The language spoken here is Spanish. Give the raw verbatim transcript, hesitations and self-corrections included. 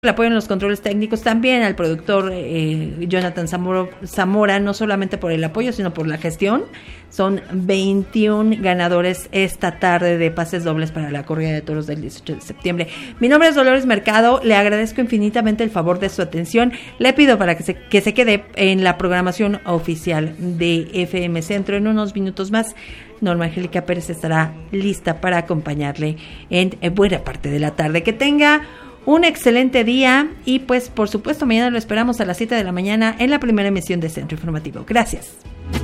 el apoyo en los controles técnicos, también al productor eh, Jonathan Zamora, Zamora, no solamente por el apoyo, sino por la gestión. Son veintiún ganadores esta tarde de pases dobles para la corrida de toros del dieciocho de septiembre. Mi nombre es Dolores Mercado, le agradezco infinitamente el favor de su atención. Le pido para que se, que se quede en la programación oficial de F M Centro. En unos minutos más, Norma Angélica Pérez estará lista para acompañarle en, en buena parte de la tarde. Que tenga un excelente día y pues por supuesto mañana lo esperamos a las siete de la mañana en la primera emisión de Centro Informativo. Gracias.